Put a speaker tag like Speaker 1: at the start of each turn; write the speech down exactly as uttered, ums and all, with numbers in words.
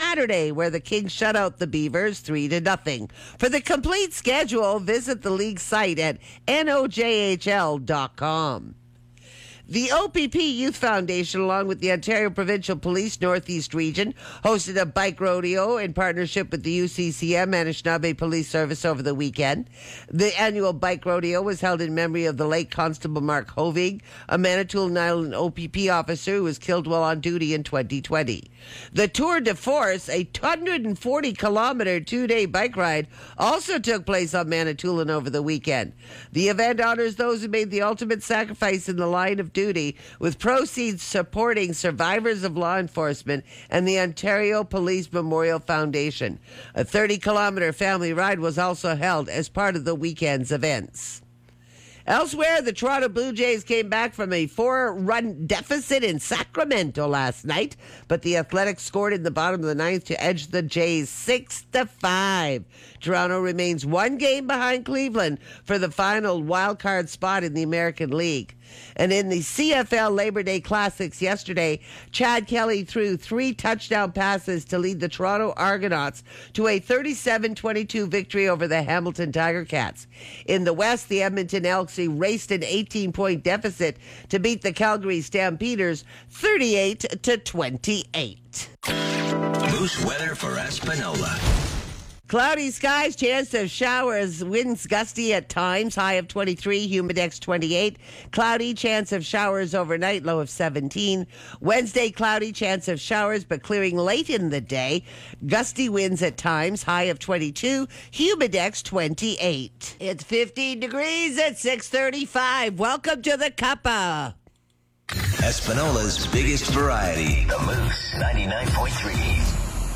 Speaker 1: Saturday, where the Kings shut out the Beavers three to nothing. For the complete schedule, visit the league site at N O J H L dot com. The O P P Youth Foundation, along with the Ontario Provincial Police Northeast Region, hosted a bike rodeo in partnership with the U C C M Anishinaabe Police Service over the weekend. The annual bike rodeo was held in memory of the late Constable Mark Hovig, a Manitoulin Island O P P officer who was killed while on duty in twenty twenty. The Tour de Force, a one hundred forty kilometer two-day bike ride, also took place on Manitoulin over the weekend. The event honors those who made the ultimate sacrifice in the line of duty, with proceeds supporting survivors of law enforcement and the Ontario Police Memorial Foundation. A thirty kilometer family ride was also held as part of the weekend's events. Elsewhere, the Toronto Blue Jays came back from a four-run deficit in Sacramento last night, but the Athletics scored in the bottom of the ninth to edge the Jays six to five. Toronto remains one game behind Cleveland for the final wild card spot in the American League. And in the C F L Labor Day Classics yesterday, Chad Kelly threw three touchdown passes to lead the Toronto Argonauts to a thirty-seven twenty-two victory over the Hamilton Tiger Cats. In the West, the Edmonton Elks raced an eighteen-point deficit to beat the Calgary Stampeders thirty-eight to twenty-eight.
Speaker 2: Moose weather for Espanola.
Speaker 1: Cloudy skies, chance of showers, winds gusty at times, high of twenty-three, humidex twenty-eight. Cloudy, chance of showers overnight, low of seventeen. Wednesday, cloudy, chance of showers, but clearing late in the day. Gusty winds at times, high of twenty-two, humidex twenty-eight. It's fifteen degrees at six thirty-five. Welcome to the Cuppa.
Speaker 2: Espanola's biggest variety. The Moose ninety-nine point three.